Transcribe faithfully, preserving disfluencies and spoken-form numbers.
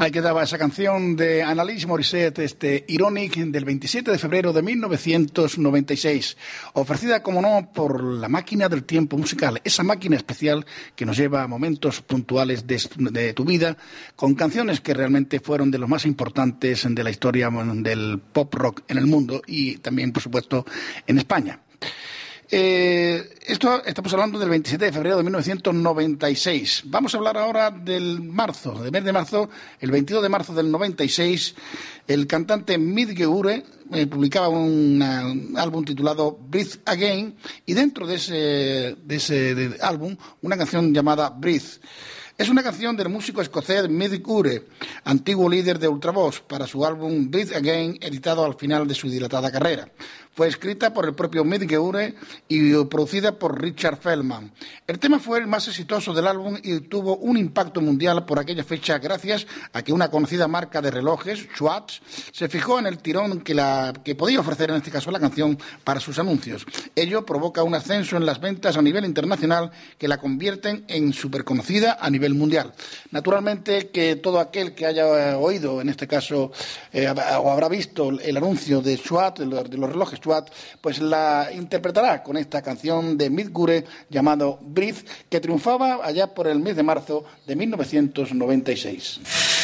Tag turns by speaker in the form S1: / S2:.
S1: Ahí quedaba esa canción de Alanis Morissette, este Ironic, del veintisiete de febrero de mil novecientos noventa y seis, ofrecida, como no, por la máquina del tiempo musical, esa máquina especial que nos lleva a momentos puntuales de, de tu vida, con canciones que realmente fueron de los más importantes de la historia del pop rock en el mundo y también, por supuesto, en España. Eh, esto estamos hablando del veintisiete de febrero de mil novecientos noventa y seis. Vamos a hablar ahora del marzo, del mes de marzo. El veintidós de marzo del noventa y seis, el cantante Midge Ure eh, publicaba un álbum titulado Breathe Again, y dentro de ese, de ese de álbum una canción llamada Breathe. Es una canción del músico escocés Midge Ure, antiguo líder de Ultravox, para su álbum Breathe Again, editado al final de su dilatada carrera. Fue escrita por el propio Midge Ure y producida por Richard Feldman. El tema fue el más exitoso del álbum y tuvo un impacto mundial por aquella fecha gracias a que una conocida marca de relojes, Swatch, se fijó en el tirón que, la, que podía ofrecer en este caso la canción para sus anuncios. Ello provoca un ascenso en las ventas a nivel internacional que la convierten en superconocida a nivel mundial. Naturalmente que todo aquel que haya oído, en este caso, eh, o habrá visto el anuncio de Swatch, de los, de los relojes Swatch, pues la interpretará con esta canción de Midge Ure llamado Breathe, que triunfaba allá por el mes de marzo de mil novecientos noventa y seis.